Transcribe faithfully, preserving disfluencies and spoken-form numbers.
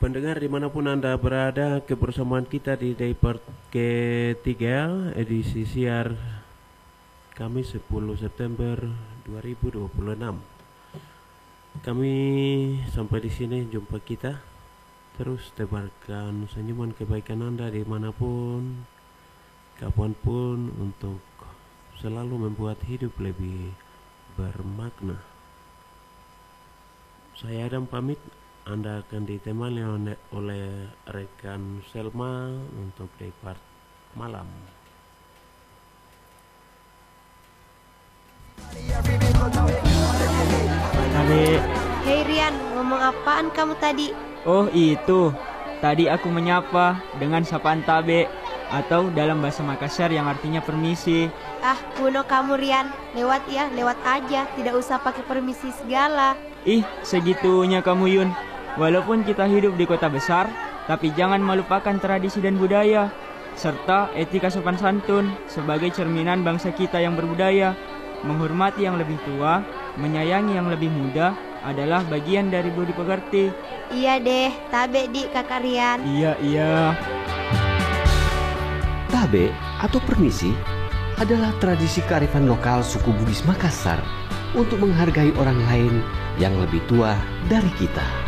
Pendengar dimanapun Anda berada, kebersamaan kita di day part ketiga edisi siar Kamis sepuluh September dua ribu dua puluh enam. Kami sampai di sini, jumpa kita. Terus tebarkan senyuman kebaikan Anda dimanapun, kapanpun, untuk selalu membuat hidup lebih bermakna. Saya Adam pamit. Anda akan ditemani oleh rekan Selma untuk day part malam. Tabe. Hei Rian, ngomong apaan kamu tadi? Oh itu, tadi aku menyapa dengan sapaan Tabe, atau dalam bahasa Makassar yang artinya permisi. Ah, kuno kamu Rian. Lewat ya, lewat aja. Tidak usah pakai permisi segala. Ih, segitunya kamu Yun. Walaupun kita hidup di kota besar, tapi jangan melupakan tradisi dan budaya, serta etika sopan santun sebagai cerminan bangsa kita yang berbudaya. Menghormati yang lebih tua, menyayangi yang lebih muda adalah bagian dari budi pekerti. Iya deh, tabe di kakak Rian. Iya, iya. Tabe atau permisi adalah tradisi kearifan lokal suku Bugis Makassar untuk menghargai orang lain yang lebih tua dari kita.